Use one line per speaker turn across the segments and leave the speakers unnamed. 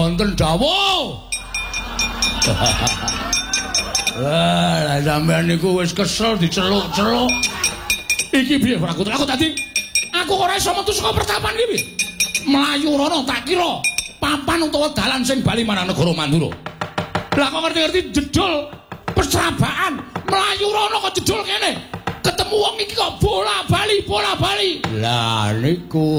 wonten dawuh. Lah sampean niku wis kesel diceluk-celuk. Iki piye aku tadi? Aku ora iso metu saka pertapan iki piye? Mlayu rono tak kira papan utawa dalan sing bali marang negara Mandura. Lah kok ngerti-ngerti jedul percerabaan mlayu rono kok jedul kene. Ketemu wong iki kok bola bali. Lah niku.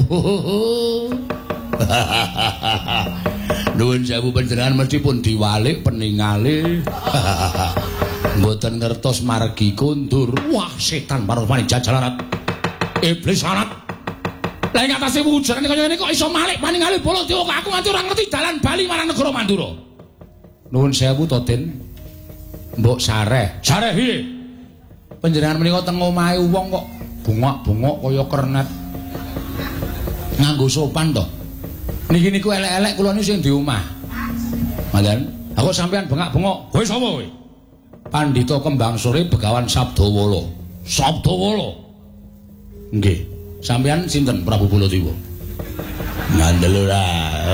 Nuwun sewu panjenengan mesti pun diwalik peningale. Mboten ngertos margi kundur. Wah, setan parupane jajalarat. Iblis larat. Lah ing atase wujudane kaya ngene kok iso malik paningale bola dewa kok aku nganti ora ngerti dalan bali marang negara Mandura. Nuwun sewu to, Den. Mbok sareh. Sareh piye? Panjenengan menika teng omahe wong kok bungok-bungok kaya kernet. Nganggo sopan to. Niki niku elek-elek kula niku sing di omah. Mboten. Aku sampean bengak-bengok. Kowe sapa kowe? Pandhita Kembang Sore Begawan Sabdawala. Sabdawala. Nggih. Sampean sinten Prabu Baladewa? Ngandel ora.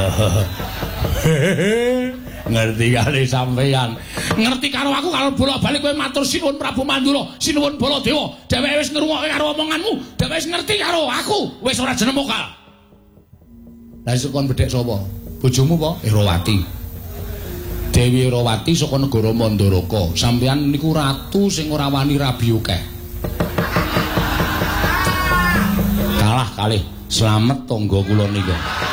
Ngerti kali sampean. Ngerti karo aku kalau bolak-balik kowe matur sinuwun Prabu Mandura, sinuwun Baladewa. Dheweke wis ngrungokke karo omonganmu, dheweke wis ngerti karo aku, wis ora jeneng mokal. Lah isuk kon bedhek sapa? Bojomu apa? Erawati. Dewi Erawati saka negara Mandaraka. Sampeyan niku ratu sing ora wani rabi akeh. Kalah kalih slamet tangga kula niku.